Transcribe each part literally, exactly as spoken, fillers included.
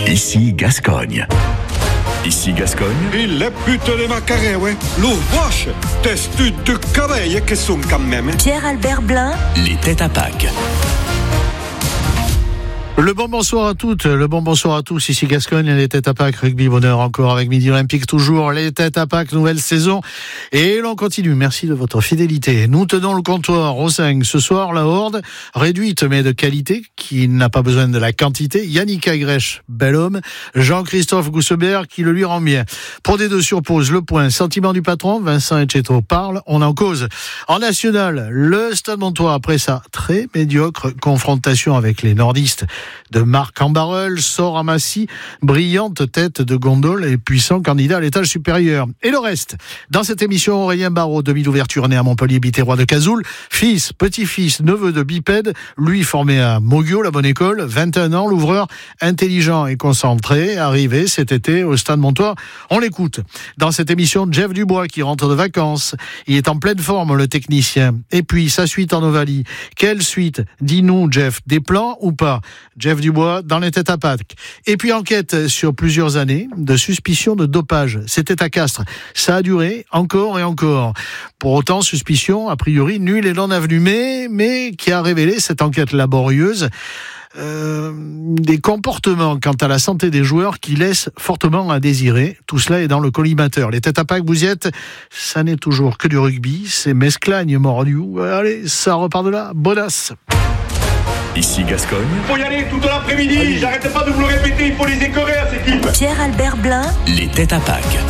Ici Gascogne. Ici Gascogne. Il est putain de macaré, ouais. L'eau vache, testu de caveille que sont quand même. Pierre-Albert Blin. Les têtes à Pâques. Le bon bonsoir à toutes, le bon bonsoir à tous, ici Gascogne, les têtes à Pâques, rugby bonheur encore avec Midi Olympique, toujours les têtes à Pâques, nouvelle saison, et l'on continue, merci de votre fidélité. Nous tenons le comptoir au cinq, ce soir la horde, réduite mais de qualité, qui n'a pas besoin de la quantité, Yannick Agrèche, bel homme, Jean-Christophe Goussebert, qui le lui rend bien. Pro D deux surpose le point, sentiment du patron, Vincent Etcheto parle, on en cause. En national, le Stade Montois, après sa très médiocre confrontation avec les nordistes, de Marc Ambarel, sort à Massy, brillante tête de gondole et puissant candidat à l'étage supérieur. Et le reste, dans cette émission, Aurélien Barraud, demi d'ouverture né à Montpellier, Biterrois de Cazoul, fils, petit-fils, neveu de bipède, lui formé à Mogio, la bonne école, vingt et un ans, l'ouvreur intelligent et concentré, arrivé cet été au Stade Montois. On l'écoute. Dans cette émission, Jeff Dubois qui rentre de vacances. Il est en pleine forme, le technicien. Et puis, sa suite en Ovalie. Quelle suite? Dis-nous, Jeff, des plans ou pas? Jeff Dubois dans les têtes à Pâques. Et puis enquête sur plusieurs années de suspicion de dopage. C'était à Castres. Ça a duré encore et encore. Pour autant, suspicion a priori nulle et non avenue, mais, mais qui a révélé cette enquête laborieuse euh, des comportements quant à la santé des joueurs qui laissent fortement à désirer. Tout cela est dans le collimateur. Les têtes à Pâques, vous y êtes. Ça n'est toujours que du rugby. C'est Mesclagne mordu. Allez, ça repart de là. Bonasse. Ici Gascogne. Il faut y aller toute l'après-midi, allez. J'arrête pas de vous le répéter, il faut les écœurer à cette équipe. Pierre-Albert Blin. Les têtes à Pâques.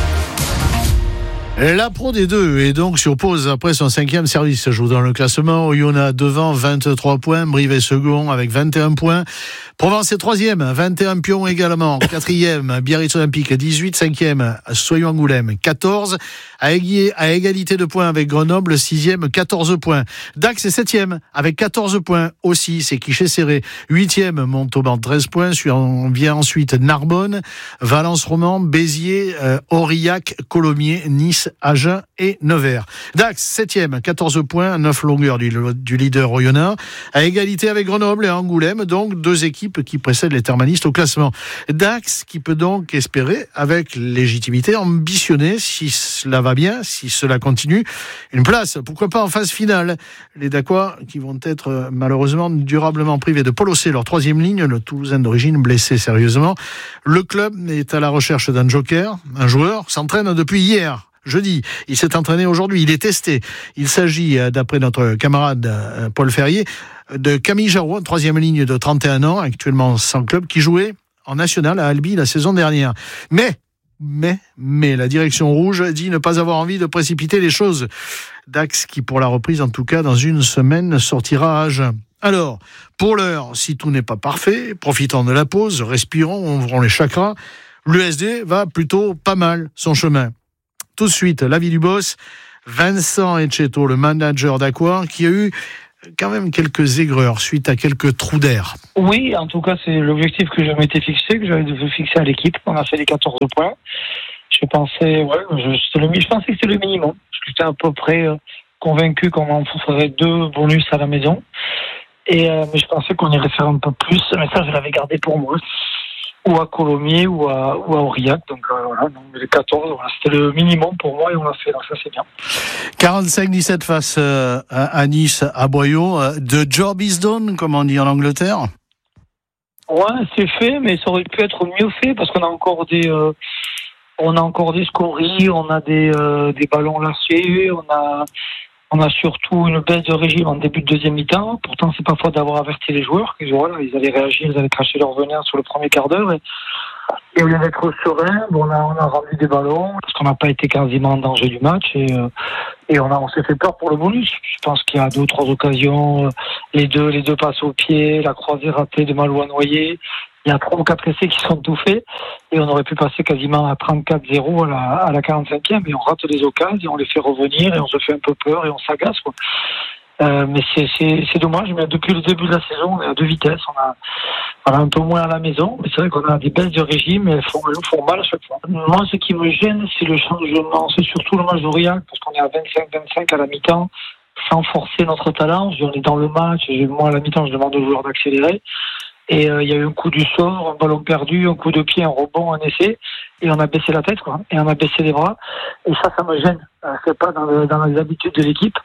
La Pro D deux est donc sur pause après son cinquième service. Joue dans le classement. Oyonnax devant, vingt-trois points. Brive est second avec vingt et un points. Provence est troisième, vingt et un pions également. Quatrième, Biarritz Olympique, dix-huit. Cinquième, Soyons Angoulême, quatorze. À égalité de points avec Grenoble, sixième, quatorze points. Dax est septième avec quatorze points aussi. C'est Quiché serré. Huitième, Montauban, treize points. Vient ensuite Narbonne, Valence Roman, Béziers, euh, Aurillac, Colomiers, Nice, Agen et Nevers. Dax, septième, quatorze points, neuf longueurs du, du leader Oyonnax. À égalité avec Grenoble et Angoulême, donc deux équipes qui précèdent les thermalistes au classement. Dax qui peut donc espérer, avec légitimité, ambitionner, si cela va bien, si cela continue, une place, pourquoi pas en phase finale. Les Dacois qui vont être malheureusement durablement privés de Paul Ossé, leur troisième ligne, le Toulousain d'origine blessé sérieusement. Le club est à la recherche d'un joker, un joueur s'entraîne depuis hier. Jeudi, il s'est entraîné aujourd'hui, il est testé. Il s'agit, d'après notre camarade Paul Ferrier, de Camille Jarreau, troisième ligne de trente et un ans, actuellement sans club, qui jouait en national à Albi la saison dernière. Mais, mais, mais, la direction rouge dit ne pas avoir envie de précipiter les choses. Dax, qui pour la reprise, en tout cas, dans une semaine, sortira à Agen. Alors, pour l'heure, si tout n'est pas parfait, profitons de la pause, respirons, ouvrons les chakras. L'U S D va plutôt pas mal son chemin. Tout de suite, l'avis du boss, Vincent Etcheto, le manager d'Aquar, qui a eu quand même quelques aigreurs suite à quelques trous d'air. Oui, en tout cas, c'est l'objectif que je m'étais fixé, que j'avais fixé à l'équipe. On a fait les quatorze points. Je pensais, ouais, je, le, je pensais que c'était le minimum. J'étais à peu près convaincu qu'on en ferait deux bonus à la maison. Et, euh, mais je pensais qu'on irait faire un peu plus. Mais ça, je l'avais gardé pour moi. Ou à Colomiers ou à, ou à Aurillac. Donc euh, voilà, donc les quatorze, voilà, c'était le minimum pour moi et on l'a fait, donc ça c'est bien. quarante-cinq dix-sept face euh, à Nice, à Boyau. The job is done, comme on dit en Angleterre. Ouais, c'est fait, mais ça aurait pu être mieux fait parce qu'on a encore des, euh, on a encore des scories, on a des, euh, des ballons lâchés, on a, on a surtout une baisse de régime en début de deuxième mi-temps. Pourtant, c'est pas faute d'avoir averti les joueurs qu'ils voilà, ils allaient réagir, ils allaient cracher leur venin sur le premier quart d'heure. Et, et au lieu d'être serein, bon, on a, on a rendu des ballons parce qu'on n'a pas été quasiment en danger du match et, euh, et on a, on s'est fait peur pour le bonus. Je pense qu'il y a deux ou trois occasions, euh, les deux, les deux passes au pied, la croisée ratée de Malouin Noyer. Il y a trois ou quatre essais qui sont tout faits et on aurait pu passer quasiment à trente-quatre zéro à la, à la quarante-cinquième et on rate les occasions et on les fait revenir et on se fait un peu peur et on s'agace, quoi. Euh, mais c'est, c'est, c'est dommage, mais depuis le début de la saison, on est à deux vitesses, on a, on a un peu moins à la maison, mais c'est vrai qu'on a des baisses de régime et elles font, elles font mal à chaque fois. Moi, ce qui me gêne, c'est le changement, c'est surtout le match d'Aurillac, parce qu'on est à vingt-cinq vingt-cinq à la mi-temps, sans forcer notre talent. On est dans le match, et moi à la mi-temps, je demande aux joueurs d'accélérer. Et euh, il y a eu un coup du sort, un ballon perdu, un coup de pied, un rebond, un essai, et on a baissé la tête, quoi, et on a baissé les bras. Et ça, ça me gêne. Euh, c'est pas dans, le, dans les habitudes de l'équipe.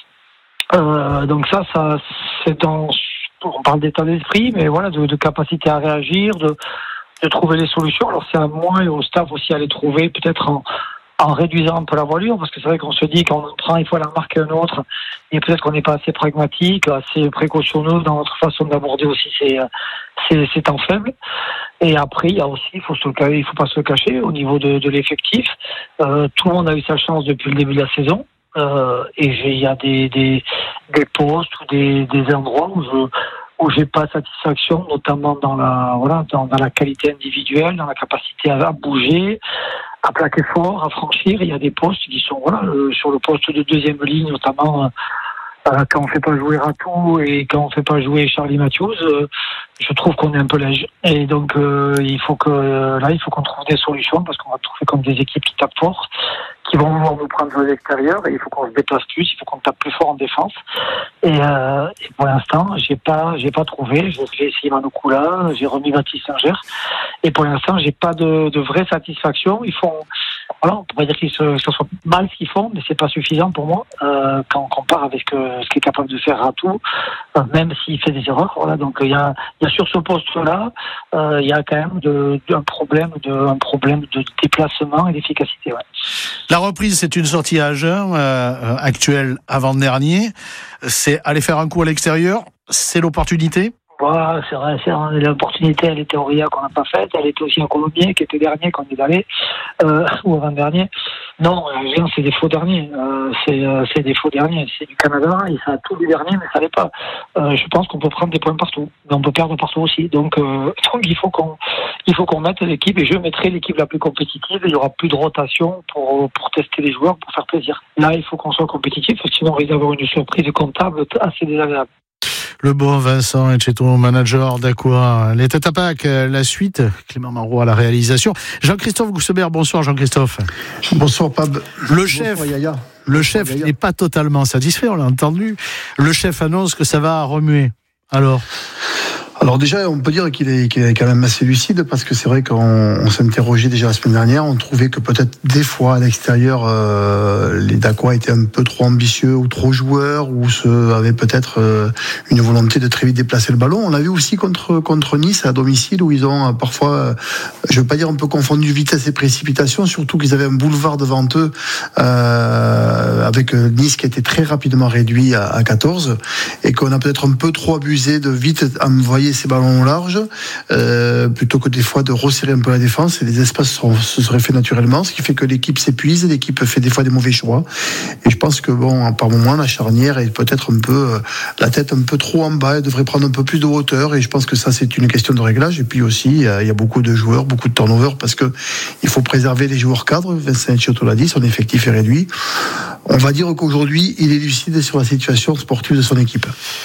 Euh, donc ça, ça, c'est dans, on parle d'état d'esprit, mais voilà, de, de capacité à réagir, de, de trouver les solutions. Alors c'est à moi et au staff aussi à les trouver, peut-être en, en réduisant un peu la voilure, parce que c'est vrai qu'on se dit quand on prend, il faut aller en marquer un autre, et peut-être qu'on n'est pas assez pragmatique, assez précautionneux dans notre façon d'aborder aussi ces, ces, ces temps faibles. Et après, il y a aussi, il faut se, il faut pas se le cacher, au niveau de, de l'effectif, euh, tout le monde a eu sa chance depuis le début de la saison, euh, et il y a des, des, des postes ou des, des endroits où je, où j'ai pas satisfaction, notamment dans la, voilà, dans, dans la qualité individuelle, dans la capacité à, à bouger, à plaquer fort, à franchir. Il y a des postes qui sont, voilà, le, sur le poste de deuxième ligne, notamment, euh, quand on fait pas jouer Ratou et quand on fait pas jouer Charlie Matthews, euh, je trouve qu'on est un peu léger. Et donc, euh, il faut que, euh, là, il faut qu'on trouve des solutions parce qu'on va trouver comme des équipes qui tapent fort, qui vont vouloir nous prendre à l'extérieur, et il faut qu'on se déplace plus, il faut qu'on tape plus fort en défense. Et, euh, et pour l'instant, j'ai pas, j'ai pas trouvé. J'ai essayé Manoukoula, j'ai remis Baptiste Singer, et pour l'instant, j'ai pas de, de vraie satisfaction. Ils font, voilà, on pourrait dire qu'ils se, que ce soit mal ce qu'ils font, mais c'est pas suffisant pour moi euh, quand on compare avec euh, ce qu'est capable de faire Ratou, euh, même s'il fait des erreurs. Voilà, donc il y a, il y a sur ce poste-là, euh, il y a quand même de, de, un problème, de, un problème de déplacement et d'efficacité. Ouais. La reprise, c'est une sortie à jeun, euh, actuelle avant-dernier. C'est aller faire un coup à l'extérieur. C'est l'opportunité. Ouais, c'est vrai, c'est vrai. L'opportunité, elle était au Ria qu'on n'a pas faite. Elle était aussi en Colombier, qui était dernier quand on est allé, euh, ou avant-dernier. Non, rien, c'est des faux derniers. Euh, c'est, euh, c'est des faux derniers. C'est du Canada, et ça a tout du dernier, mais ça l'est pas. Euh, je pense qu'on peut prendre des points partout, mais on peut perdre partout aussi. Donc, euh, donc il faut qu'on, il faut qu'on mette l'équipe, et je mettrai l'équipe la plus compétitive. Il y aura plus de rotation pour pour tester les joueurs, pour faire plaisir. Là, il faut qu'on soit compétitif, sinon on risque d'avoir une surprise comptable assez désagréable. Le bon Vincent Etcheto, manager d'Aqua. Les Têtes à Pâques, la suite. Clément Marot à la réalisation. Jean-Christophe Gousseberg, bonsoir Jean-Christophe. Bonsoir Pab. Le chef, bonsoir, Yaya. Le chef bonsoir, Yaya. N'est pas totalement satisfait, on l'a entendu. Le chef annonce que ça va remuer. Alors Alors déjà, on peut dire qu'il est, qu'il est quand même assez lucide, parce que c'est vrai qu'on on s'interrogeait déjà la semaine dernière, on trouvait que peut-être des fois à l'extérieur, euh, les Dacois étaient un peu trop ambitieux ou trop joueurs, ou se, avaient peut-être euh, une volonté de très vite déplacer le ballon. On l'a vu aussi contre, contre Nice à domicile, où ils ont euh, parfois, euh, je veux pas dire un peu confondu vitesse et précipitation, surtout qu'ils avaient un boulevard devant eux, euh, avec Nice qui était très rapidement réduit à, à quatorze, et qu'on a peut-être un peu trop abusé de vite envoyer ces ballons larges, euh, plutôt que des fois de resserrer un peu la défense, et les espaces sont, se seraient faits naturellement, ce qui fait que l'équipe s'épuise, l'équipe fait des fois des mauvais choix, et je pense que bon, par moment la charnière est peut-être un peu euh, la tête un peu trop en bas, elle devrait prendre un peu plus de hauteur, et je pense que ça c'est une question de réglage. Et puis aussi euh, il y a beaucoup de joueurs, beaucoup de turnover, parce que il faut préserver les joueurs cadres. Vincent Etcheto l'a dit, son effectif est réduit. On va dire qu'aujourd'hui il est lucide sur la situation sportive de son équipe.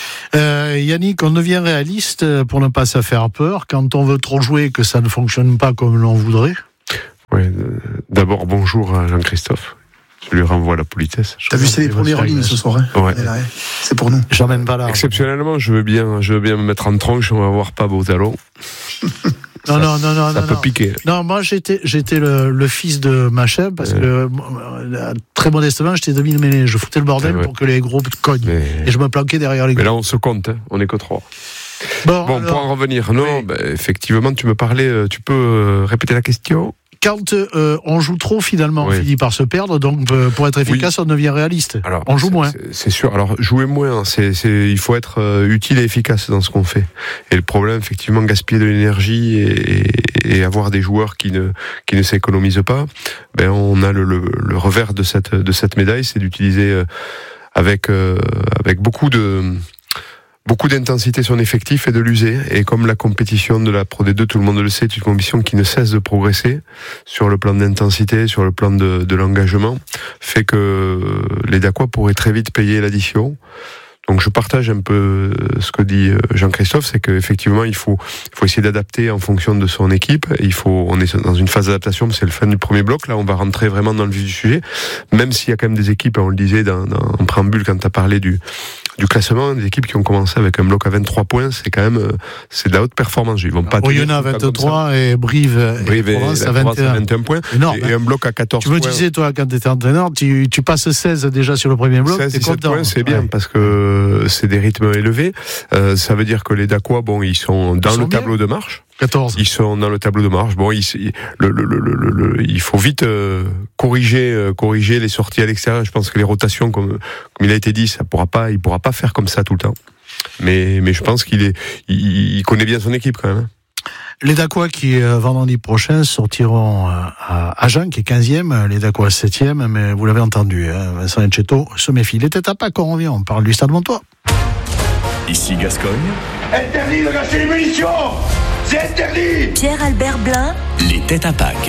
Euh, Yannick, on devient réaliste pour ne pas se faire peur quand on veut trop jouer, que ça ne fonctionne pas comme l'on voudrait. Oui, d'abord bonjour à Jean-Christophe. Je lui renvoie la politesse. T'as vu, c'est les premières lignes ce soir, hein. Ouais. Là, c'est pour nous. J'emmène pas là. Exceptionnellement, je veux bien, je veux bien me mettre en tronche, on va avoir pas beau talon. Non, ça, non, non, non, ça non, peut non. piquer. Non, moi j'étais, j'étais le, le fils de Machem, parce ouais. que euh, très modestement, j'étais demi-mêlé. Je foutais le bordel ouais. pour que les groupes cognent. Mais... Et je me planquais derrière les groupes. Mais là, on se compte, hein. On n'est que trois. Bon, bon alors, pour en revenir, non, oui. bah, effectivement, tu me parlais, tu peux répéter la question ? Quand euh, on joue trop, finalement, oui. on finit par se perdre. Donc, euh, pour être efficace, oui. on devient réaliste. Alors, on joue c'est, moins. C'est, c'est sûr. Alors, jouer moins, c'est, c'est, il faut être euh, utile et efficace dans ce qu'on fait. Et le problème, effectivement, gaspiller de l'énergie et, et avoir des joueurs qui ne qui ne s'économisent pas. Ben, on a le, le, le revers de cette de cette médaille, c'est d'utiliser euh, avec euh, avec beaucoup de Beaucoup d'intensité son effectif et de l'user. Et comme la compétition de la Pro D deux, tout le monde le sait, est une compétition qui ne cesse de progresser sur le plan d'intensité, sur le plan de, de l'engagement, fait que les Dacois pourraient très vite payer l'addition. Donc je partage un peu ce que dit Jean-Christophe, c'est qu'effectivement il faut, il faut essayer d'adapter en fonction de son équipe. Et il faut, on est dans une phase d'adaptation, c'est le fin du premier bloc. Là, on va rentrer vraiment dans le vif du sujet. Même s'il y a quand même des équipes, on le disait dans, dans, en préambule quand tu as parlé du du classement, des équipes qui ont commencé avec un bloc à vingt-trois points, c'est quand même euh, c'est de la haute performance. Ils vont pas. Oyonnax à vingt-trois et Brive, Brive et, et Provence et à vingt et un. vingt et un points. Énorme, et, et un bloc à quatorze tu me points. disais, toi, quand tu étais entraîneur, tu, tu passes seize déjà sur le premier bloc. seize, t'es dix-sept content. points, c'est bien, ouais. parce que c'est des rythmes élevés. Euh, ça veut dire que les Dacois, bon, ils sont dans Ils sont le bien. tableau de marche. quatorze. Ils sont dans le tableau de marche. Bon, il, le, le, le, le, le, il faut vite euh, corriger, euh, corriger les sorties à l'extérieur. Je pense que les rotations, comme, comme il a été dit, ça pourra pas, il pourra pas faire comme ça tout le temps. Mais, mais je pense qu'il est, il, il connaît bien son équipe quand même. Les Dacois qui, euh, vendredi prochain, sortiront euh, à Agen, qui est quinzième, les Dacois septième, mais vous l'avez entendu, hein, Vincent Enchetto se méfie. Les têtes à pas qu'on revient, on parle du Stade Montois. Ici Gascogne. Interdit de gâcher les munitions. C'est interdit. Pierre-Albert Blin. Les têtes à Pâques.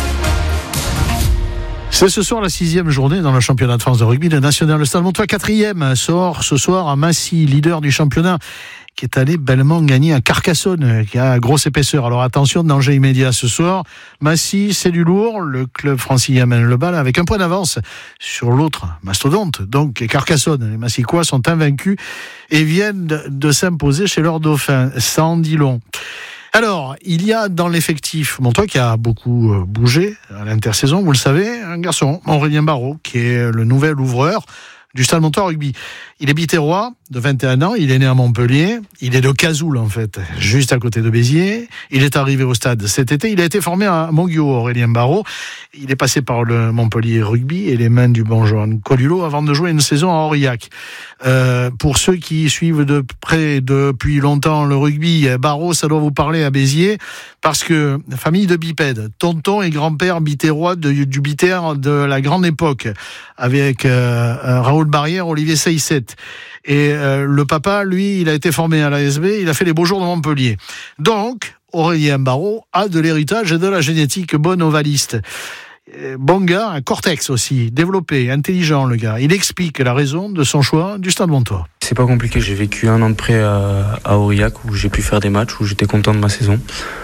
C'est ce soir la sixième journée dans le championnat de France de rugby. Le national, le Stade Montois quatrième, sort ce soir à Massy, leader du championnat, qui est allé bellement gagner à Carcassonne, qui a grosse épaisseur. Alors attention, danger immédiat ce soir. Massy, c'est du lourd. Le club francilien mène le bal avec un point d'avance sur l'autre mastodonte. Donc Carcassonne, les Massicois sont invaincus et viennent de, de s'imposer chez leur dauphin. Ça en dit long. Alors, il y a dans l'effectif Montois qui a beaucoup bougé à l'intersaison, vous le savez, un garçon, Aurélien Barraud, qui est le nouvel ouvreur du Stade Montois Rugby. Il est biterrois, de vingt et un ans, il est né à Montpellier, il est de Cazoul en fait, juste à côté de Béziers. Il est arrivé au stade cet été, il a été formé à Montguiot, Aurélien Barraud. Il est passé par le Montpellier Rugby et les mains du bon Johan Colulo avant de jouer une saison à Aurillac. Euh, pour ceux qui suivent de près depuis longtemps le rugby, Barraud, ça doit vous parler à Béziers, parce que famille de bipèdes, tonton et grand-père biterrois de, du bitaire de la grande époque, avec euh, Raoul Barrière, Olivier Seisset. Et euh, le papa, lui, il a été formé à l'A S B, il a fait les beaux jours de Montpellier. Donc, Aurélien Barraud a de l'héritage et de la génétique bonne ovaliste. Bon gars, un cortex aussi, développé, intelligent le gars. Il explique la raison de son choix du Stade Montois. C'est pas compliqué, j'ai vécu un an de près à, à Aurillac où j'ai pu faire des matchs, où j'étais content de ma saison.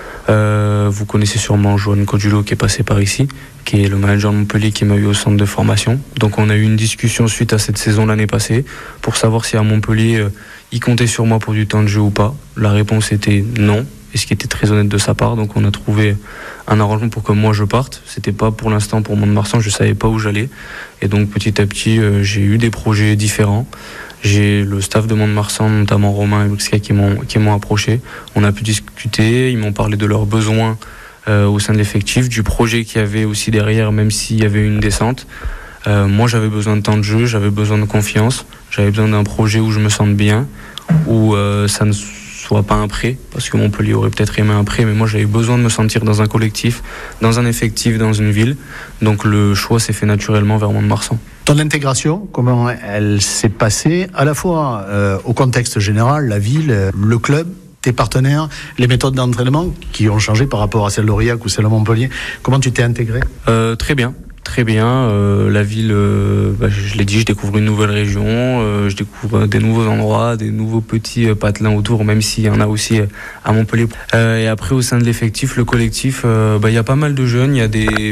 Euh, vous connaissez sûrement Johan Colulo qui est passé par ici, qui est le manager de Montpellier qui m'a eu au centre de formation. Donc on a eu une discussion suite à cette saison l'année passée pour savoir si à Montpellier euh, il comptait sur moi pour du temps de jeu ou pas. La réponse était non, et ce qui était très honnête de sa part. Donc on a trouvé un arrangement pour que moi je parte. C'était pas pour l'instant pour Mont-de-Marsan, je savais pas où j'allais. Et donc petit à petit euh, j'ai eu des projets différents. J'ai le staff de Mont-de-Marsan, notamment Romain et Brixka, qui m'ont, qui m'ont approché. On a pu discuter, ils m'ont parlé de leurs besoins euh, au sein de l'effectif, du projet qu'il y avait aussi derrière, même s'il y avait une descente. Euh, moi, j'avais besoin de temps de jeu, j'avais besoin de confiance, j'avais besoin d'un projet où je me sente bien, où euh, ça ne soit pas un prêt, parce que Montpellier aurait peut-être aimé un prêt, mais moi j'avais besoin de me sentir dans un collectif, dans un effectif, dans une ville. Donc le choix s'est fait naturellement vers Mont-de-Marsan. Ton intégration, comment elle s'est passée, à la fois euh, au contexte général, la ville, le club, tes partenaires, les méthodes d'entraînement qui ont changé par rapport à celle d'Aurillac ou celle de Montpellier. Comment tu t'es intégré ? euh, Très bien. Très bien, euh, la ville, euh, bah, je l'ai dit, je découvre une nouvelle région, euh, je découvre des nouveaux endroits, des nouveaux petits euh, patelins autour, même s'il y en a aussi à Montpellier. Euh, et après, au sein de l'effectif, le collectif, euh, bah, il y a pas mal de jeunes, il y a des